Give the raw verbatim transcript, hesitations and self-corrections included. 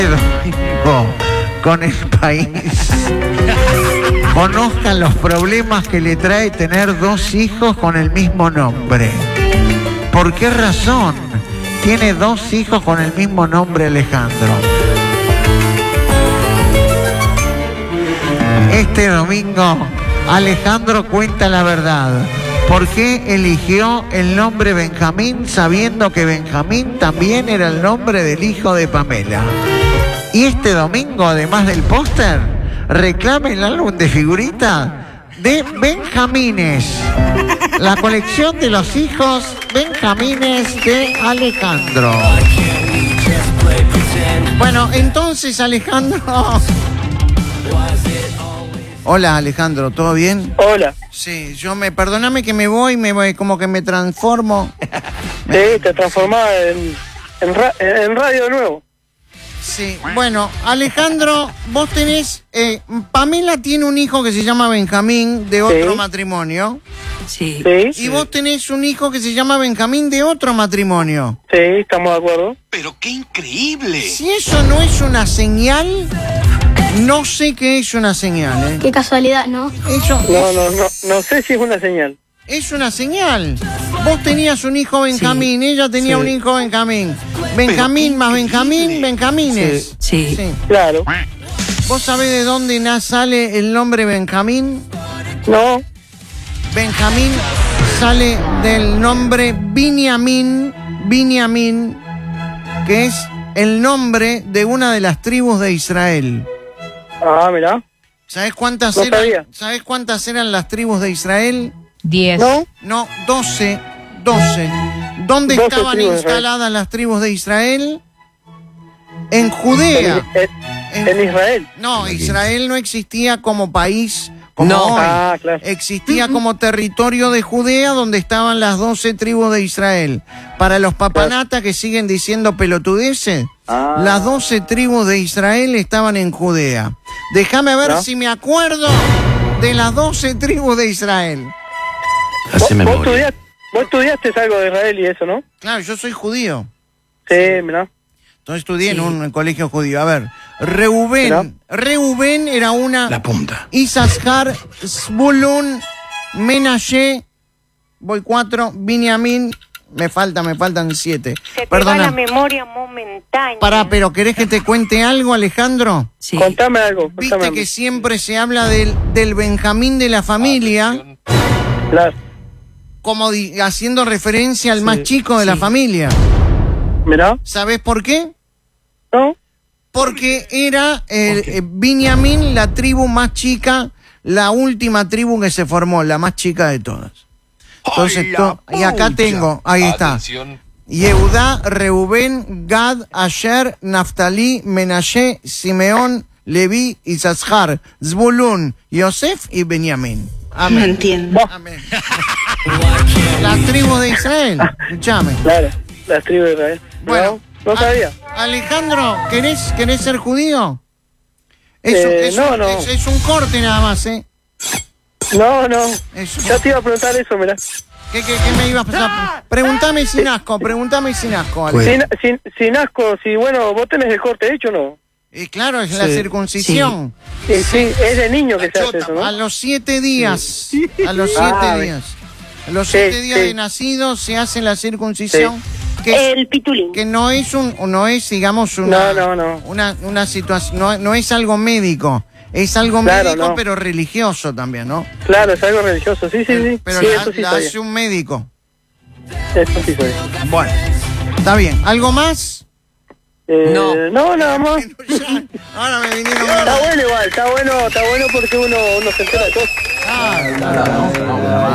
con el país conozcan los problemas que le trae tener dos hijos con el mismo nombre. ¿Por qué razón tiene dos hijos con el mismo nombre Alejandro? Este domingo Alejandro cuenta la verdad. ¿Por qué eligió el nombre Benjamín sabiendo que Benjamín también era el nombre del hijo de Pamela? Y este domingo, además del póster, reclame el álbum de figuritas de Benjamines. La colección de los hijos Benjamines de Alejandro. Bueno, entonces Alejandro... Hola Alejandro, ¿todo bien? Hola. Sí, yo me... Perdóname que me voy, me voy, como que me transformo. Sí, te transformás en, en, ra, en radio de nuevo. Sí, bueno, Alejandro, vos tenés... Eh, Pamela tiene un hijo que se llama Benjamín, de otro sí. matrimonio. Sí. Sí. Y vos tenés un hijo que se llama Benjamín de otro matrimonio. Sí, estamos de acuerdo. ¡Pero qué increíble! Si eso no es una señal, no sé qué es una señal, ¿eh? Qué casualidad, ¿no? Eso No, no, no, no sé si es una señal. es una señal. Vos tenías un hijo Benjamín, Sí. ella tenía Sí. un hijo Benjamín. Benjamín más Benjamín, Benjamines. Sí. Sí. Claro. ¿Vos sabés de dónde na- sale el nombre Benjamín? No. Benjamín sale del nombre Binyamin, Binyamin, que es el nombre de una de las tribus de Israel. Ah, mirá. ¿Sabés cuántas No eran? sabía. ¿Sabés cuántas eran las tribus de Israel? Diez. No. No, doce, doce. ¿Dónde doce estaban tribus de Israel. instaladas las tribus de Israel? En Judea. En, en, en Israel. No, Israel no existía como país como No. hoy. Ah, claro. Existía como territorio de Judea donde estaban las doce tribus de Israel. Para los papanatas que siguen diciendo pelotudeces, Ah. las doce tribus de Israel estaban en Judea. Déjame ver ¿No? si me acuerdo de las doce tribus de Israel. ¿Vos, Hace vos, memoria. estudiaste, vos estudiaste algo de Israel y eso, ¿no? Claro, yo soy judío. Sí, mirá. Entonces estudié Sí. en un colegio judío. A ver, Reubén. Mirá. Reubén era una... La punta. Isashar, Zbulun, Menashe, voy cuatro, Binyamin, me falta, me faltan siete. Se te Perdona. va la memoria momentánea. Pará, pero ¿querés que te cuente algo, Alejandro? Sí. Contame algo. Contame Viste algo. que siempre se habla del, del Benjamín de la familia, Claro. como di- haciendo referencia al más Sí, chico de la sí. familia. Mirá. ¿Sabés por qué? ¿No? Porque era el, ¿Por qué? eh, Binyamin la tribu más chica, la última tribu que se formó, la más chica de todas. Entonces, to- y acá tengo, ahí está. Yehudá, Reubén, Gad, Asher, Naftali, Menashe, Simeón, Leví, Isashar, Zbulun, Yosef y Benjamín. Amén. entiendo. Amén. La tribu de Israel, escúchame. Claro. Las tribus de Israel. Bueno, No, no sabía. A- Alejandro, ¿querés, ¿querés ser judío? Es, un- Eh, es no, un, no. Es, es un corte nada más, ¿eh? No, no. Eso. Ya te iba a preguntar eso, mirá. ¿Qué, qué, qué me ibas a pasar? Pregúntame sin asco, pregúntame sin asco, Ale. Bueno. Sin, sin, sin asco, si bueno, vos tenés el corte hecho, ¿no? Y claro, es la Sí, circuncisión. Sí, sí, es de niño que se hace eso, ¿no? A los siete días. A los siete Ah, días. A los sí, siete días sí. de nacido se hace la circuncisión. Que, es- El pitulín. que no es un, no es, digamos, una, No, no, no. una, una situación, no, no es algo médico. Es algo Claro, médico, no. pero religioso también, ¿no? Claro, es algo religioso, sí, sí, sí. Pero sí, la, eso sí la sabía. hace un médico. Eso sí sabía. Bueno, está bien. ¿Algo más? Eh, No. No, nada más. Ya, ahora me vinieron Está ganas. bueno igual, está bueno, está bueno porque uno, uno se entera de todo. Ah,